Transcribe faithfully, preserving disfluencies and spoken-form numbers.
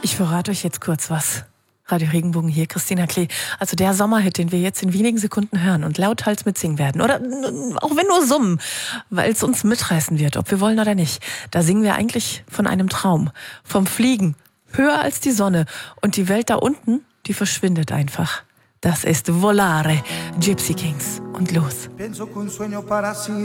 Ich verrate euch jetzt kurz was. Radio Regenbogen hier, Christina Klee. Also der Sommerhit, den wir jetzt in wenigen Sekunden hören und lauthals mitsingen werden. Oder auch wenn nur summen, weil es uns mitreißen wird, ob wir wollen oder nicht. Da singen wir eigentlich von einem Traum. Vom Fliegen, höher als die Sonne. Und die Welt da unten, die verschwindet einfach. Das ist Volare, Gypsy Kings. Und los.